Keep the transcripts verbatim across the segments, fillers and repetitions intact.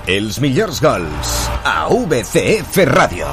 Els millors gols a V C F Ràdio.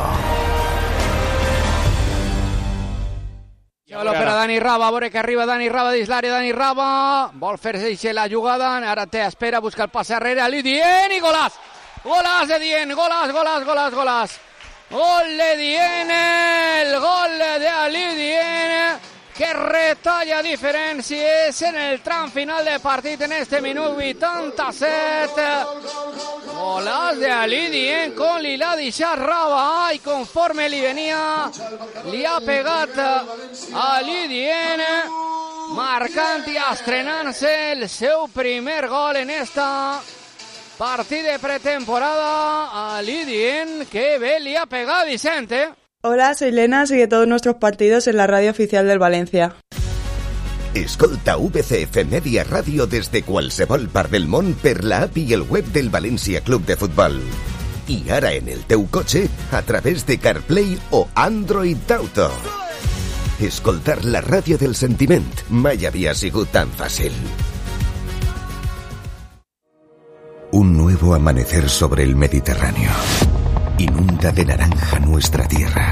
Lo per a Dani Raba, a veure que arriba Dani Raba dins l'àrea, Dani Raba vol fer-se la jugada, ara té, espera, busca el passe arrere, Ali Dient i golàs, golàs de Dient, golàs, golàs, golàs, golàs, gol de Dient, el gol de Ali Dient, que retalla diferències en el tram final del partit en este minut vuitanta-set. Golàs de Ali Dient con li l'ha deixat Raba i conforme li venia li ha pegat Ali Dient, marcant i estrenant-se el seu primer gol en esta partit de pretemporada. Ali Dient, que bé li ha pegat, Vicente. Hola, soy Lena, sigue todos nuestros partidos en la radio oficial del Valencia. Escolta V C F Media Ràdio des de qualsevol part del món per la app i el web del València Club de Futbol. I ara en el teu cotxe a través de CarPlay o Android Auto. Escoltar la ràdio del sentiment mai havia sigut tan fàcil. Un nuevo amanecer sobre el Mediterráneo. Inunda de naranja nuestra tierra,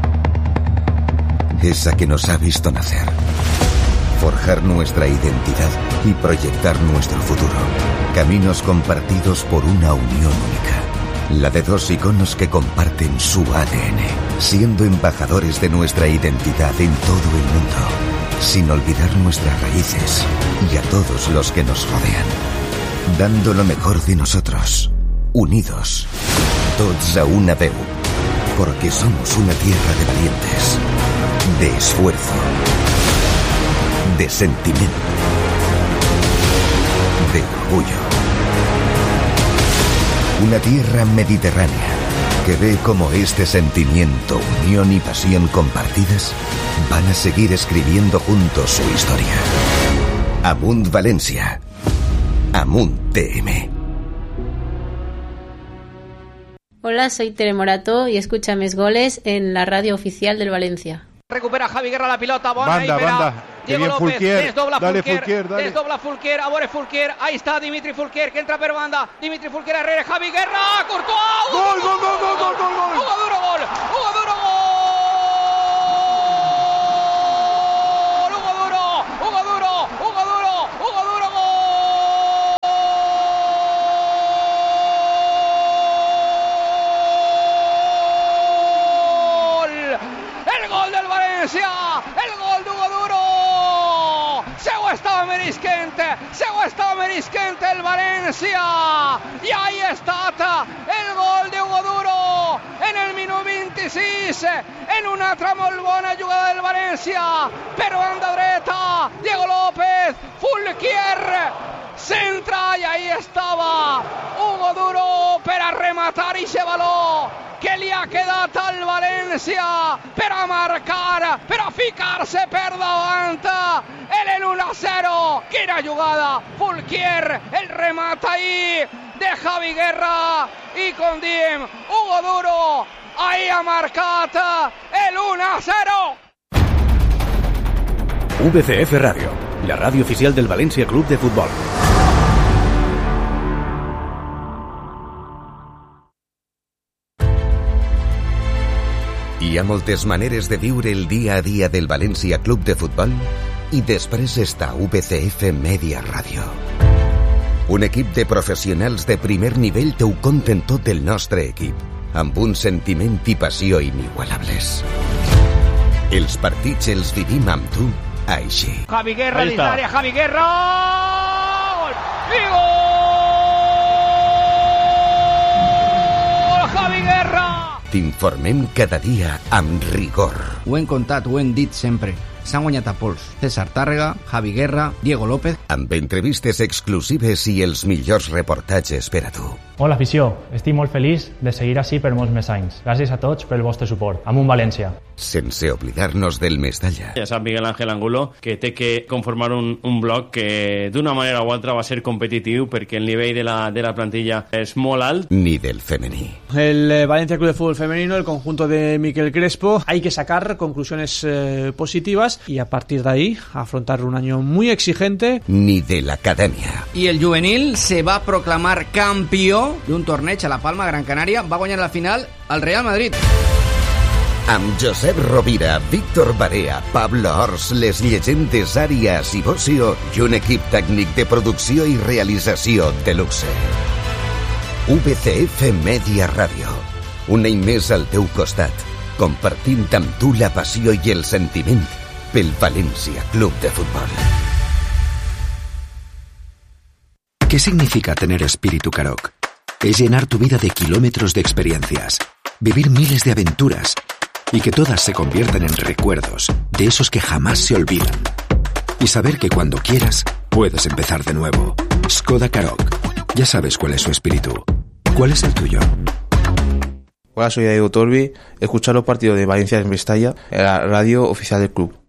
esa que nos ha visto nacer, forjar nuestra identidad y proyectar nuestro futuro. Caminos compartidos por una unión única, la de dos iconos que comparten su A D N, siendo embajadores de nuestra identidad en todo el mundo, sin olvidar nuestras raíces y a todos los que nos rodean, dando lo mejor de nosotros, unidos, tots a una veu, porque somos una tierra de valientes, de esfuerzo, de sentimiento, de orgullo. Una tierra mediterránea que ve como este sentimiento, unión y pasión compartidas van a seguir escribiendo juntos su historia. Amunt Valencia, Amunt T M. Hola, soy Tere Morató y escucha mis goles en la radio oficial del Valencia. Recupera Javi Guerra la pilota, bona banda, i banda. Diego López, Fulquier. desdobla Dale, Fulquier, Fulquier, dale. desdobla Fulquier, a veure Fulquier, ahí está Dimitri Fulquier, que entra per banda, Dimitri Fulquier arrere, Javi Guerra, Courtois, gol, gol, gol, gol, gol, gol, gol, Hugo Duro, gol, Hugo Duro, gol, Hugo Duro, Hugo Duro, Hugo Duro, Hugo Duro, gol, el gol del Valencia, el gol d'Hugo Duro. Se ho estava meresquent, se ho estava meresquent el València, i ahí ha estat el gol d'Hugo Duro en el minut vint-i-sis, en una altra molt bona jugada del València, per banda dreta, Diego López, Fulquier, centra, i ahí estava Hugo Duro per a rematar i se valor que li ha quedat al València per a marcar, per a ficar-se per davant en el uno a cero. Quina jugada, Fulquier, el remata ahí de Javi Guerra i com diem, Hugo Duro ahí ha marcat el uno a cero. V C F Ràdio, la ràdio oficial del València Club de Futbol. Hi ha moltes maneres de viure el dia a dia del València Club de Futbol i després està V C F Media Ràdio. Un equip de professionals de primer nivell te ho conten tot el nostre equip, amb un sentiment i passió inigualables. Els partits els vivim amb tu així. Javi Guerra dins l'àrea, Javi Guerra, gol, i gol, Javi Guerra. T'informem cada dia amb rigor. Ho hem contat, ho hem dit sempre. S'han guanyat a pols. César Tàrrega, Javi Guerra, Diego López. Amb entrevistes exclusives i els millors reportatges per a tu. Hola, afició. Estic molt feliç de seguir així per molts més anys. Gràcies a tots pel vostre suport. Amunt València. Sense oblidar-nos del Mestalla. Ja sap Miguel Ángel Angulo que té que conformar un, un bloc que d'una manera o altra va ser competitiu perquè el nivell de la, de la plantilla és molt alt. Ni del femení. El eh, Valencia Club de Fútbol Femenino, el conjunto de Miquel Crespo, hay que sacar conclusiones eh, positivas temporadas y a partir de ahí afrontar un año muy exigente. Ni de la academia. I el juvenil se va a proclamar campió d'un torneig a la Palma, Gran Canària. Va guanyar la final al Real Madrid. Amb Josep Rovira, Víctor Barea, Pablo Ors, les llegendes Àrias i Bocio i un equip tècnic de producció i realització de luxe. V C F Media Ràdio. Un any més al teu costat, compartint amb tu la passió i el sentiment pel València Club de Futbol. ¿Qué significa tener espíritu Karoq? Es llenar tu vida de kilómetros de experiencias, vivir miles de aventuras y que todas se conviertan en recuerdos de esos que jamás se olvidan. Y saber que cuando quieras, puedes empezar de nuevo. Skoda Karoq. Ya sabes cuál es su espíritu. ¿Cuál es el tuyo? Hola, soy Diego Torbi. Escuchar los partidos de Valencia en Mestalla, en la radio oficial del club.